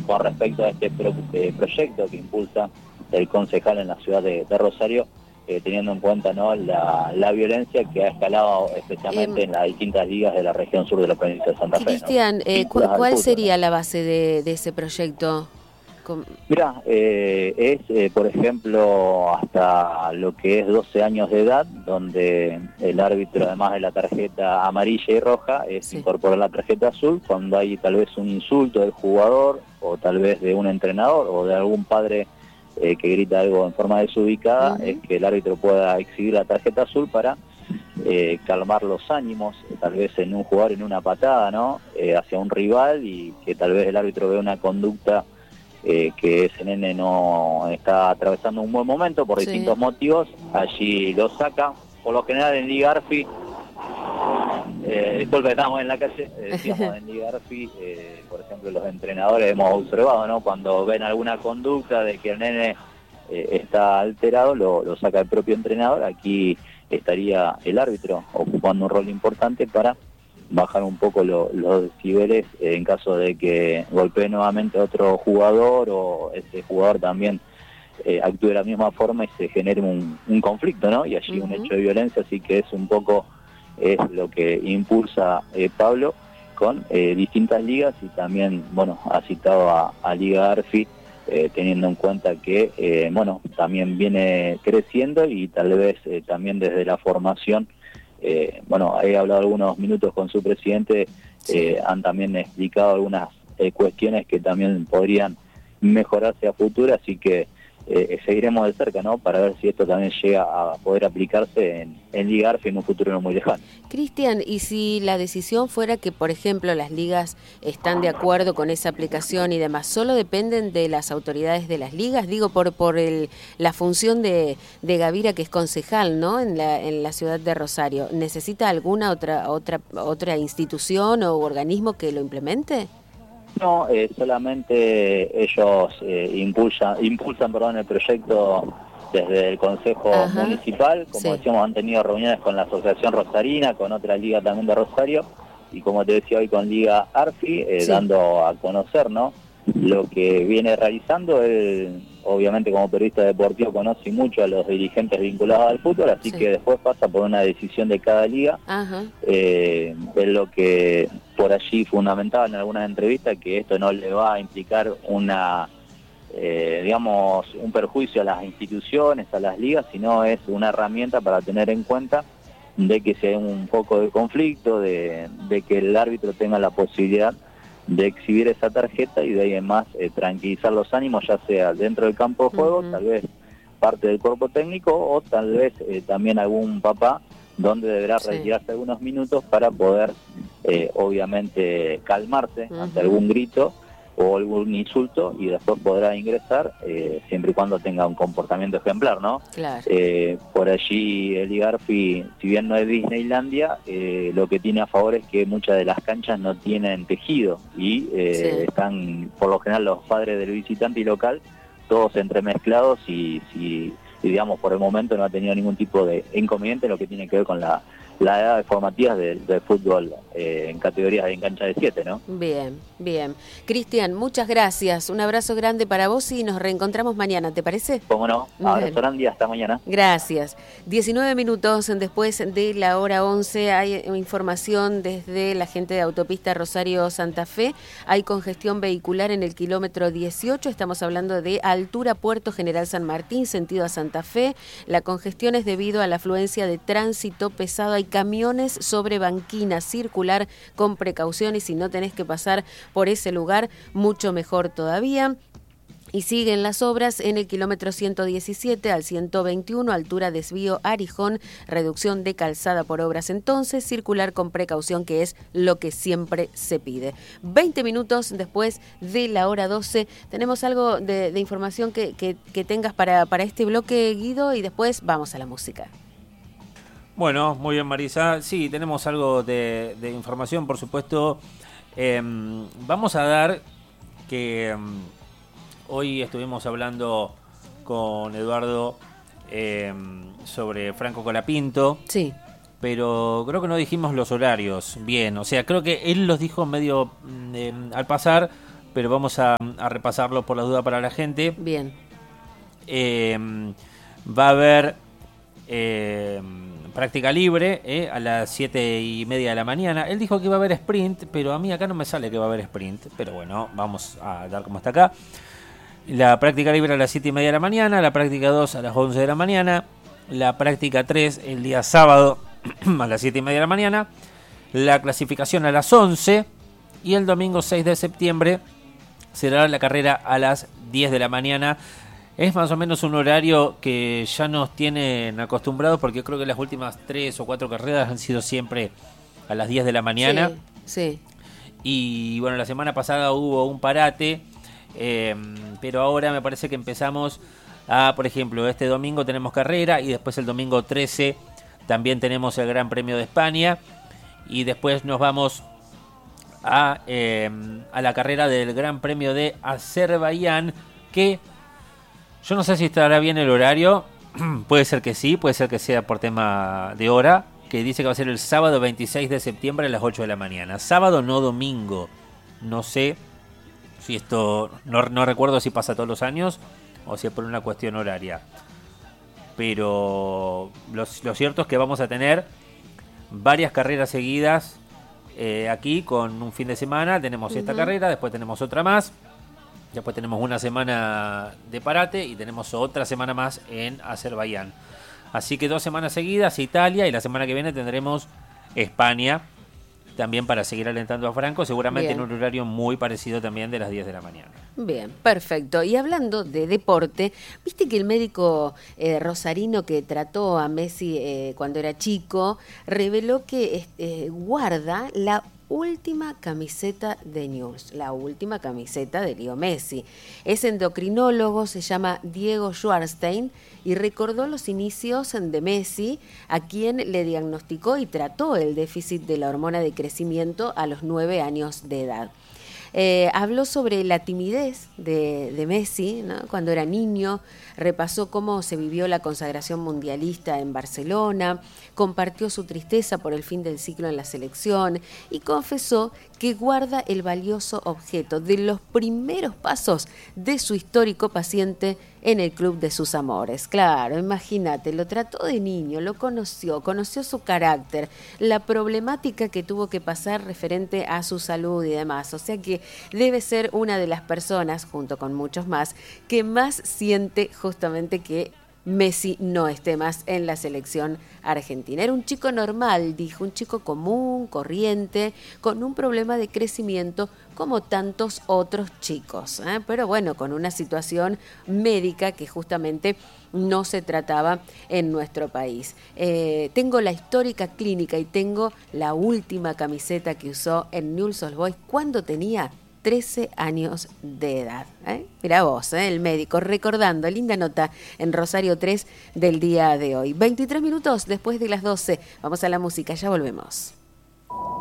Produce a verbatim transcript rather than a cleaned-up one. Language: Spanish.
con respecto a este pro, eh, proyecto que impulsa el concejal en la ciudad de, de Rosario, eh, teniendo en cuenta, ¿no?, la, la violencia que ha escalado especialmente eh, en las distintas ligas de la región sur de la provincia de Santa Fe. Cristian, ¿no? eh, ¿cu ¿cuál fútbol, sería ¿no? la base de, de ese proyecto? Mira, eh, es, eh, por ejemplo, hasta lo que es doce años de edad, donde el árbitro, además de la tarjeta amarilla y roja, es sí. incorporar la tarjeta azul cuando hay tal vez un insulto del jugador, o tal vez de un entrenador, o de algún padre eh, que grita algo en forma desubicada, uh-huh. es que el árbitro pueda exhibir la tarjeta azul para eh, calmar los ánimos, tal vez en un jugador, en una patada, ¿no?, eh, hacia un rival, y que tal vez el árbitro vea una conducta Eh, que ese nene no está atravesando un buen momento por distintos sí. motivos, allí lo saca. Por lo general en Liga Arfi, eh, disculpe, estamos en la calle, eh, decíamos en Liga Arfi, eh, por ejemplo, los entrenadores hemos observado, ¿no?, cuando ven alguna conducta de que el nene eh, está alterado, lo, lo saca el propio entrenador. Aquí estaría el árbitro ocupando un rol importante para bajar un poco lo, los decibeles eh, en caso de que golpee nuevamente a otro jugador, o ese jugador también eh, actúe de la misma forma y se genere un, un conflicto, ¿no? Y allí uh-huh. un hecho de violencia, así que es un poco es lo que impulsa eh, Pablo con eh, distintas ligas, y también, bueno, ha citado a, a Liga Arfi, eh, teniendo en cuenta que, eh, bueno, también viene creciendo, y tal vez eh, también desde la formación. Eh, bueno, he hablado algunos minutos con su presidente, sí. eh, han también explicado algunas eh, cuestiones que también podrían mejorarse a futuro, así que eh, seguiremos de cerca, ¿no?, para ver si esto también llega a poder aplicarse en, en Liga Arfi en un futuro no muy lejano. Cristian, y si la decisión fuera que, por ejemplo, las ligas están de acuerdo con esa aplicación y demás, ¿solo dependen de las autoridades de las ligas? Digo, por por el, la función de, de Gavira, que es concejal, ¿no?, en la, en la ciudad de Rosario. ¿Necesita alguna otra otra otra institución o organismo que lo implemente? No, eh, solamente ellos eh, impulsan, impulsan perdón, el proyecto desde el Consejo Ajá. Municipal. Como sí. decíamos, han tenido reuniones con la Asociación Rosarina, con otra liga también de Rosario, y como te decía hoy con Liga Arfi, eh, sí. dando a conocer, ¿no?, lo que viene realizando. Él, obviamente, como periodista deportivo, conoce mucho a los dirigentes vinculados al fútbol, así sí. que después pasa por una decisión de cada liga. Ajá. Eh, es lo que por allí fundamentaba en algunas entrevistas, que esto no le va a implicar una, eh, digamos, un perjuicio a las instituciones, a las ligas, sino es una herramienta para tener en cuenta de que si hay un poco de conflicto, de, de que el árbitro tenga la posibilidad de exhibir esa tarjeta, y de ahí en más eh, tranquilizar los ánimos, ya sea dentro del campo de juego, uh-huh. tal vez parte del cuerpo técnico, o tal vez eh, también algún papá, donde deberá sí. retirarse algunos minutos para poder, eh, obviamente, calmarse uh-huh. ante algún grito o algún insulto, y después podrá ingresar, eh, siempre y cuando tenga un comportamiento ejemplar, ¿no? Claro. Eh, por allí el Liga Arfi, si bien no es Disneylandia, eh, lo que tiene a favor es que muchas de las canchas no tienen tejido, y eh, sí. están, por lo general, los padres del visitante y local, todos entremezclados, y, y, y digamos, por el momento no ha tenido ningún tipo de inconveniente en lo que tiene que ver con la las edades formativas del de fútbol eh, en categorías en cancha de siete, ¿no? Bien, bien. Cristian, muchas gracias. Un abrazo grande para vos y nos reencontramos mañana, ¿te parece? Cómo no. Abrazo grande, hasta mañana. Gracias. diecinueve minutos después de la hora once hay información desde la gente de Autopista Rosario-Santa Fe. Hay congestión vehicular en el kilómetro dieciocho. Estamos hablando de altura Puerto General San Martín, sentido a Santa Fe. La congestión es debido a la afluencia de tránsito pesado. Hay camiones sobre banquina, circular con precaución, y si no tenés que pasar por ese lugar, mucho mejor todavía. Y siguen las obras en el kilómetro ciento diecisiete al ciento veintiuno, altura desvío Arijón, reducción de calzada por obras entonces, circular con precaución, que es lo que siempre se pide. veinte minutos después de la hora doce, tenemos algo de, de información que, que, que tengas para, para este bloque, Guido, y después vamos a la música. Bueno, muy bien, Marisa. Sí, tenemos algo de, de información, por supuesto. Eh, vamos a dar que... Um, Hoy estuvimos hablando con Eduardo eh, sobre Franco Colapinto. Sí. Pero creo que no dijimos los horarios bien. O sea, creo que él los dijo medio eh, al pasar, pero vamos a, a repasarlo por la duda para la gente. Bien. Eh, va a haber eh, práctica libre eh, a las siete y media de la mañana. Él dijo que iba a haber sprint, pero a mí acá no me sale que va a haber sprint. Pero bueno, vamos a dar como está acá. La práctica libre a las siete y media de la mañana, la práctica dos a las once de la mañana, la práctica tres el día sábado a las siete y media de la mañana, la clasificación a las once y el domingo seis de septiembre será la carrera a las diez de la mañana. Es más o menos un horario que ya nos tienen acostumbrados, porque creo que las últimas tres o cuatro carreras han sido siempre a las diez de la mañana. Sí, sí. Y bueno, la semana pasada hubo un parate, eh, pero ahora me parece que empezamos a, por ejemplo, este domingo tenemos carrera y después el domingo trece también tenemos el Gran Premio de España y después nos vamos a, eh, a la carrera del Gran Premio de Azerbaiyán, que yo no sé si estará bien el horario, puede ser que sí, puede ser que sea por tema de hora, que dice que va a ser el sábado veintiséis de septiembre a las ocho de la mañana. Sábado, no domingo. No sé si esto, no, no recuerdo si pasa todos los años o si es por una cuestión horaria. Pero lo, lo cierto es que vamos a tener varias carreras seguidas eh, aquí con un fin de semana. Tenemos esta uh-huh. carrera, después tenemos otra más. Después tenemos una semana de parate y tenemos otra semana más en Azerbaiyán. Así que dos semanas seguidas, Italia, y la semana que viene tendremos España, también para seguir alentando a Franco, seguramente Bien. en un horario muy parecido también de las diez de la mañana. Bien, perfecto. Y hablando de deporte, viste que el médico eh, rosarino que trató a Messi eh, cuando era chico, reveló que eh, guarda la última camiseta de Newell's, la última camiseta de Leo Messi. Es endocrinólogo, se llama Diego Schwarstein y recordó los inicios de Messi, a quien le diagnosticó y trató el déficit de la hormona de crecimiento a los nueve años de edad. Eh, habló sobre la timidez de, de Messi, ¿no? Cuando era niño, repasó cómo se vivió la consagración mundialista en Barcelona, compartió su tristeza por el fin del ciclo en la selección y confesó que guarda el valioso objeto de los primeros pasos de su histórico paciente en el club de sus amores. Claro, imagínate, lo trató de niño, lo conoció, conoció su carácter, la problemática que tuvo que pasar referente a su salud y demás. O sea que debe ser una de las personas, junto con muchos más, que más siente justamente que Messi no esté más en la selección argentina. Era un chico normal, dijo, un chico común, corriente, con un problema de crecimiento como tantos otros chicos, ¿eh? Pero bueno, con una situación médica que justamente no se trataba en nuestro país. Eh, tengo la histórica clínica y tengo la última camiseta que usó en Newell's Old Boys cuando tenía trece años de edad. ¿eh? Mirá vos, ¿eh? el médico, recordando, linda nota en Rosario tres del día de hoy. veintitrés minutos después de las doce, vamos a la música, ya volvemos.